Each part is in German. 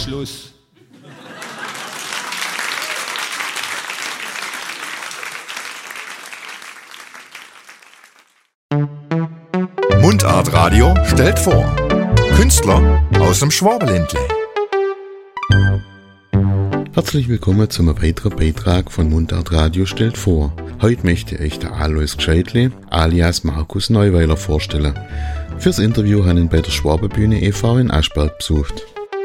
Schluss. Mundart Radio stellt vor. Künstler aus dem Schwabenländle. Herzlich willkommen zum weiteren Beitrag von Mundart Radio stellt vor. Heute möchte ich der Alois Gscheidle alias Markus Neuweiler vorstellen. Fürs Interview habe ich ihn bei der Schwabenbühne e.V. in Aschberg besucht.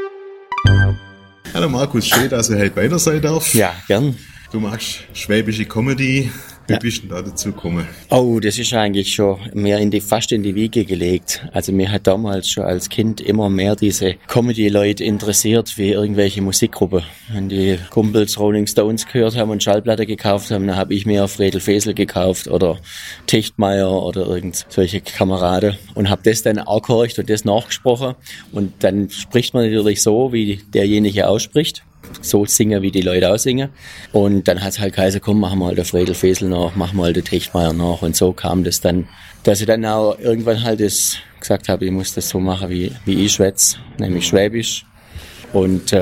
Hallo Markus, schön, dass ich heute bei dir sein darf. Ja, gern. Du machst schwäbische Comedy. Wie bist du da dazu gekommen? Oh, das ist eigentlich schon mehr fast in die Wiege gelegt. Also mir hat damals schon als Kind immer mehr diese Comedy-Leute interessiert wie irgendwelche Musikgruppen. Wenn die Kumpels Rolling Stones gehört haben und Schallplatte gekauft haben, dann habe ich mir Fredel Fesel gekauft oder Techtmeier oder irgend solche Kameraden und habe das dann auch gehorcht und das nachgesprochen. Und dann spricht man natürlich so, wie derjenige ausspricht. So singen, wie die Leute auch singen. Und dann hat es halt geheißen, komm, machen wir halt den Fredel Fesel nach, machen wir halt den Techtmeier nach. Und so kam das dann, dass ich dann auch irgendwann halt das gesagt habe, ich muss das so machen, wie ich schwätze, nämlich Schwäbisch. Und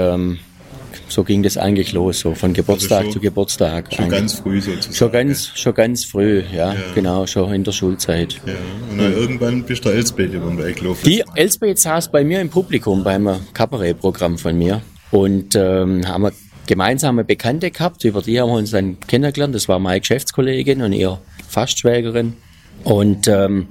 so ging das eigentlich los, so von Geburtstag also zu Geburtstag. Schon eigentlich. Ganz früh sozusagen. Schon ganz früh, ja, genau, schon in der Schulzeit. Ja. Und dann irgendwann bist du Elsbeth über den Weg gelaufen. Die Elsbeth saß bei mir im Publikum beim Kabarettprogramm von mir. Und haben wir gemeinsame Bekannte gehabt, über die haben wir uns dann kennengelernt. Das war meine Geschäftskollegin und ihre Fastschwägerin. Und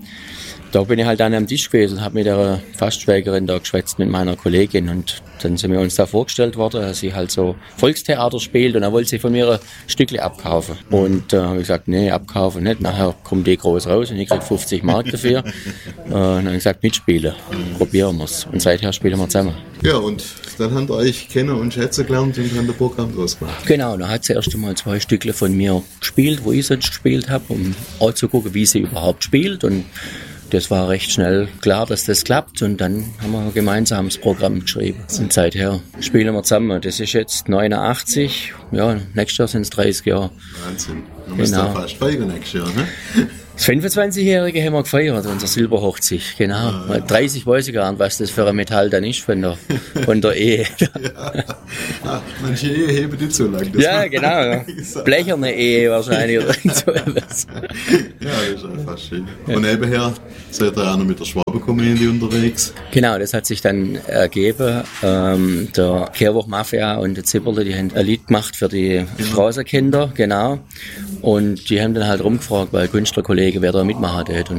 da bin ich halt dann am Tisch gewesen und habe mit der Fastschwägerin da geschwätzt mit meiner Kollegin. Und dann sind wir uns da vorgestellt worden, dass sie halt so Volkstheater spielt und dann wollte sie von mir ein Stückchen abkaufen. Und habe ich gesagt, nee, abkaufen nicht. Nachher kommt die groß raus und ich krieg 50 Mark dafür. Und dann habe ich gesagt, mitspielen, probieren wir's. Und seither spielen wir zusammen. Ja, und dann habt ihr euch kennen und schätzen gelernt und haben ein Programm draus gemacht. Genau, dann hat sie erst einmal 2 Stückle von mir gespielt, wo ich sonst gespielt habe, um auch zu gucken, wie sie überhaupt spielt. Und das war recht schnell klar, dass das klappt. Und dann haben wir ein gemeinsames Programm geschrieben. Und seither spielen wir zusammen. Das ist jetzt 89, ja, nächstes Jahr sind es 30 Jahre. Wahnsinn. Man muss da fast feiern nächstes Jahr, ne? Das 25-Jährige haben wir gefeiert, unsere Silberhochzeit, genau. 30 weiß ich gar nicht, was das für ein Metall dann ist von der Ehe. Ja. Manche Ehe heben nicht so lang. Ja, genau. Blecherne Ehe wahrscheinlich oder irgend so etwas. Ja, das ist einfach schön. Ja. Und nebenher seid ihr auch noch mit der Schwaben-Comedy unterwegs. Genau, das hat sich dann ergeben. Der Kehrwoch Mafia und der Zipperle, die haben ein Lied gemacht für die Straßenkinder, genau. Und die haben dann halt rumgefragt, weil Künstlerkollegen, wer da mitmachen hat.